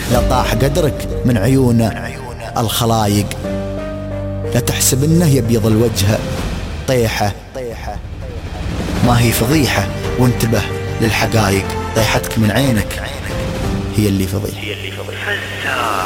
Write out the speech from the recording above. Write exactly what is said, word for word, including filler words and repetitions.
لطاح قدرك من عيون الخلايق. لا تحسب انه يبيض الوجه طيحة، ما هي فضيحة، وانتبه للحقائق. طيحتك من عينك هي اللي فضيحة.